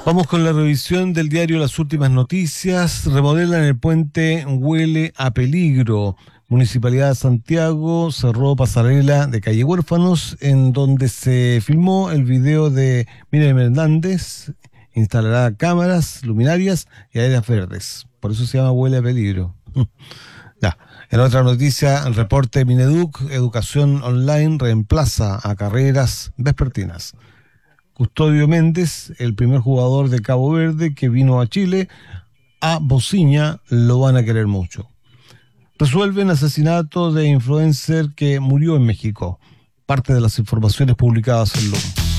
Vamos con la revisión del diario Las Últimas Noticias. Remodelan el puente, huele a peligro. Municipalidad de Santiago cerró pasarela de calle Huérfanos, en donde se filmó el video de Miriam Hernández. Instalará cámaras, luminarias y áreas verdes. Por eso se llama huele a peligro. Ya. En otra noticia, el reporte Mineduc, educación online reemplaza a carreras vespertinas. Custodio Méndez, el primer jugador de Cabo Verde que vino a Chile, a Bociña lo van a querer mucho. Resuelven asesinato de influencer que murió en México. Parte de las informaciones publicadas en LUM.